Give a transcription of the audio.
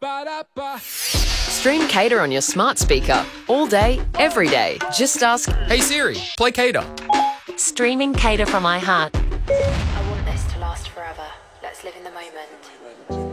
Stream Cater on your smart speaker all day, every day. Just ask, Hey Siri, play Cater. Streaming Cater from iHeart. I want this to last forever. Let's live in the moment.